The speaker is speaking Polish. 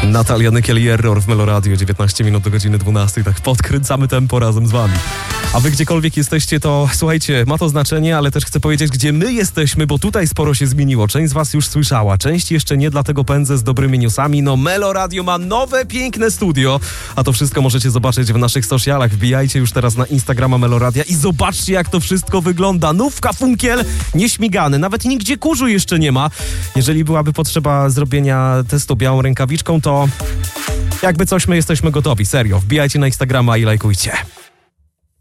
Natalia Nykiel i Error w Meloradio, 19 minut do godziny 12. Tak podkręcamy tempo razem z wami. A wy gdziekolwiek jesteście, to słuchajcie, ma to znaczenie, ale też chcę powiedzieć, gdzie my jesteśmy, bo tutaj sporo się zmieniło. Część z was już słyszała, część jeszcze nie, dlatego pędzę z dobrymi newsami. No Meloradio ma nowe, piękne studio, a to wszystko możecie zobaczyć w naszych socialach. Wbijajcie już teraz na Instagrama Meloradia i zobaczcie, jak to wszystko wygląda. Nówka, funkiel, nieśmigany, nawet nigdzie kurzu jeszcze nie ma. Jeżeli byłaby potrzeba zrobienia testu białą rękawiczką, to jakby coś, my jesteśmy gotowi, serio. Wbijajcie na Instagrama i lajkujcie.